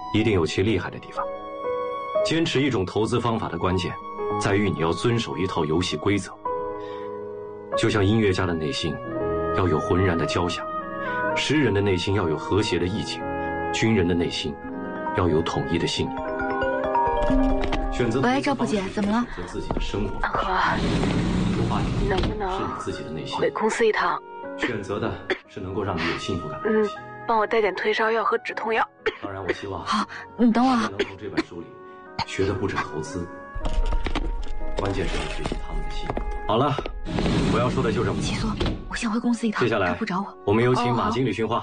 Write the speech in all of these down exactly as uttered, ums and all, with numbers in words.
一定有其厉害的地方。坚持一种投资方法的关键，在于你要遵守一套游戏规则。就像音乐家的内心要有浑然的交响，诗人的内心要有和谐的意境，军人的内心要有统一的信念。选择喂，赵普姐，怎么了？ 选择自己的生活。 安和，你能不能是你自己的内心回公司一趟？ 选择的是能够让你有幸福感的嗯东西。， 帮我带点退烧药和止痛药。 当然，我希望好，你等我啊。 能从这本书里学的不止投资，关键是要学习他们的心。好了，我要说的就这么齐多。 苏，我先回公司一趟， 接下来他不找我。 我们有请马哦好经理训话。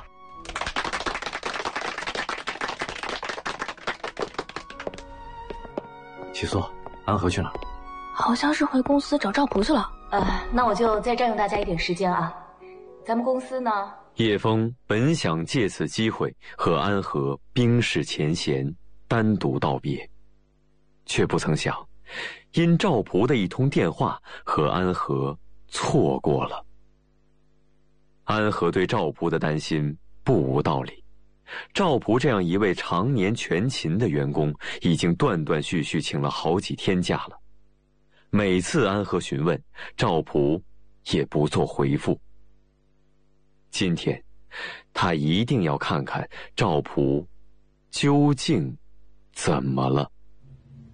齐苏，安和去哪儿？ 好像是回公司找赵普去了。 呃，那我就再占用大家一点时间啊。咱们公司呢？ 叶枫本想借此机会和安和冰释前嫌，单独道别，却不曾想，因赵普的一通电话和安和错过了。安和对赵普的担心不无道理。赵普这样一位常年全勤的员工，已经断断续续请了好几天假了。每次安和询问，赵普也不做回复。今天，他一定要看看赵普究竟怎么了。